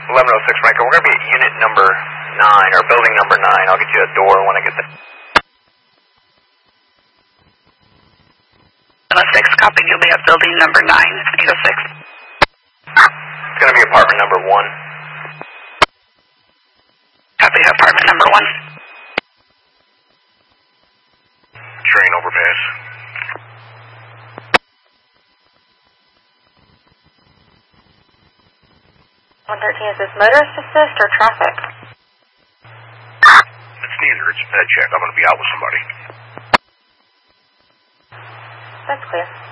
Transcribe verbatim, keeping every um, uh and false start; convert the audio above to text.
eleven oh six Franco, we're going to be at unit number nine, or building number nine. I'll get you a door when I get there. eleven oh six, copy. You'll be at building number nine, eight oh six. It's going to be apartment number one. Copy, apartment number one. Train overpass. one thirteen, is this motorist assist or traffic? It's neither. It's a ped check. I'm going to be out with somebody. That's clear.